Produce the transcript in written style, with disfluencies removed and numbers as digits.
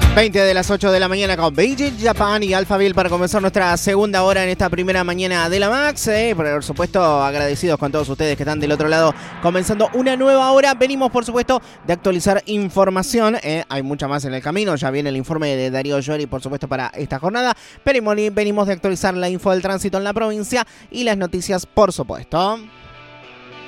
20 de las 8 de la mañana con Beijing Japan y Alphaville para comenzar nuestra segunda hora en esta primera mañana de la Max. Por supuesto, agradecidos con todos ustedes que están del otro lado comenzando una nueva hora. Venimos, por supuesto, de actualizar información. Hay mucha más en el camino. Ya viene el informe de Darío Llori, por supuesto, para esta jornada. Pero venimos de actualizar la info del tránsito en la provincia y las noticias, por supuesto.